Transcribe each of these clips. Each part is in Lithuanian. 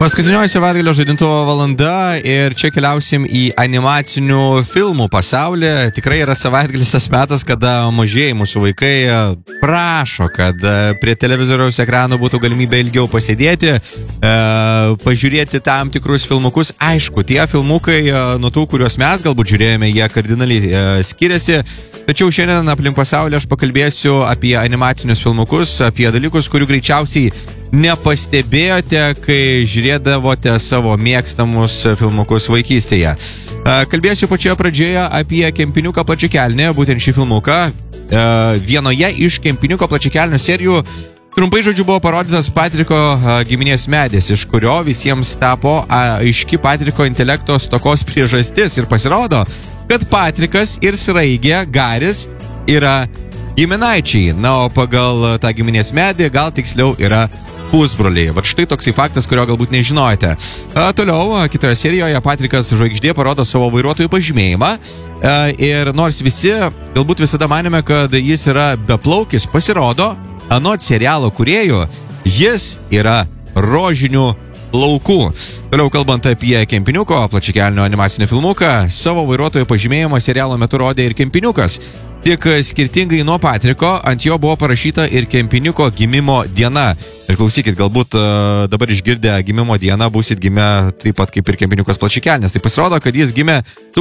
Paskutinioji savaitgalio žadintuvo valanda ir čia keliausim į animacinių filmų pasaulį. Tikrai yra savaitgalis tas metas, kada mažieji mūsų vaikai prašo, kad prie televizoriaus ekranų būtų galimybė ilgiau pasėdėti, pažiūrėti tam tikrus filmukus. Aišku, tie filmukai nuo tų, kuriuos mes galbūt žiūrėjome, jie kardinaliai skiriasi. Tačiau šiandien aplink pasaulį aš pakalbėsiu apie animacinius filmukus, apie dalykus, kurių greičiausiai nepastebėjote, kai žiūrėdavote savo mėgstamus filmukus vaikystėje. Kalbėsiu pačioje pradžioje apie Kempiniuką plačiakelnį, būtent šį filmuką. Vienoje iš Kempiniuko plačiakelnio serijų trumpai žodžiu buvo parodytas Patriko giminės medis, iš kurio visiems tapo aiški Patriko intelekto stokos priežastis ir pasirodo, kad Patrikas ir Sraigė Garis yra giminaičiai. Na, o pagal tą giminės medį gal tiksliau yra pusbroliai. Vat štai toksai faktas, kurio galbūt nežinojate. Toliau, kitoje serijoje Patrikas Žvaigždė parodo savo vairuotojų pažymėjimą. Ir nors visi galbūt visada manėme, kad jis yra beplaukis, pasirodo, anot serialo kūrėjų, jis yra rožinių laukų. Toliau kalbant apie Kempiniuko plačiakelnio animacinį filmuką, savo vairuotojo pažymėjimą serialo metu rodė ir Kempiniukas. Tik skirtingai nuo Patriko, ant jo buvo parašyta ir Kempiniuko gimimo diena. Ir klausykit, galbūt dabar išgirdę gimimo dieną būsit gimę taip pat kaip ir Kempiniukas plačiakelnis. Tai pasirodo, kad jis gimė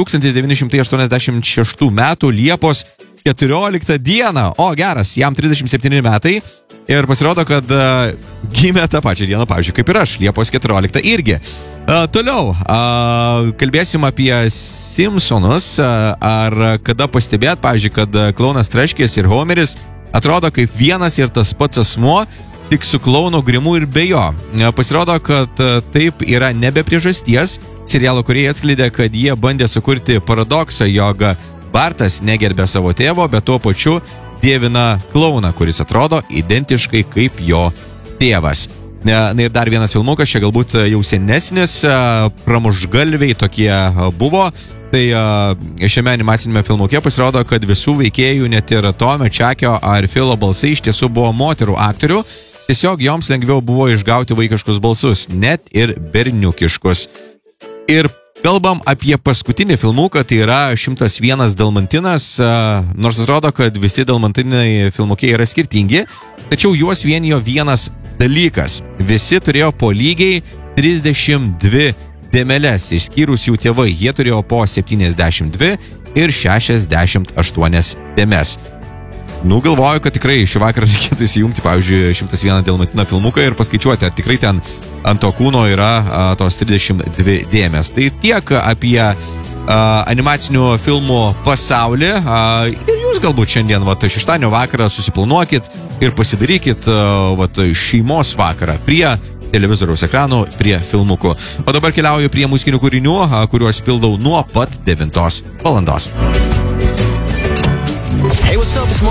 1986 metų Liepos 14 dieną. O, geras, jam 37 metai. Ir pasirodo, kad gimė tą pačią dieną, pavyzdžiui, kaip ir aš, Liepos 14 irgi. Toliau, kalbėsim apie Simpsonus. Ar kada pastebėt, pavyzdžiui, kad Klaunas Traškis ir Homeris atrodo kaip vienas ir tas pats asmuo, tik su klauno grimu ir be jo. Pasirodo, kad taip yra nebe priežasties. Serialo kūrėjai atskleidė, kad jie bandė sukurti paradoksą, jog Bartas negerbė savo tėvo, bet tuo pačiu dievina klouną, kuris atrodo identiškai kaip jo tėvas. Na ir dar vienas filmukas, čia galbūt jau senesnis, pramuštgalviai tokie buvo. Tai šiame animacinėme filmuke pasirodo, kad visų veikėjų, net ir Tomio, Čakio ar Filo balsai iš tiesų buvo moterų aktorių. Tiesiog joms lengviau buvo išgauti vaikiškus balsus, net ir berniukiškus. Ir kalbam apie paskutinį filmuką, tai yra 101 dalmantinas, nors atrodo, kad visi dalmantinai filmukiai yra skirtingi, tačiau juos vienijo vienas dalykas. Visi turėjo po lygiai 32 dėmeles, išskyrus jų tėvai, jie turėjo po 72 ir 68 dėmes. Galvoju, kad tikrai šį vakarą reikėtų įsijungti, pavyzdžiui, 101 dalmatiną filmuką ir paskaičiuoti, ar tikrai ten ant to kūno yra tos 32 dėmės. Tai tiek apie animacinių filmų pasaulį. Ir jūs galbūt šiandien šeštadienio vakarą susiplanuokit ir pasidarykit šeimos vakarą prie televizoriaus ekranų, prie filmukų. O dabar keliauju prie muzikinių kūrinių, kuriuos pildau nuo pat 9 valandos. Hey, what's up? It's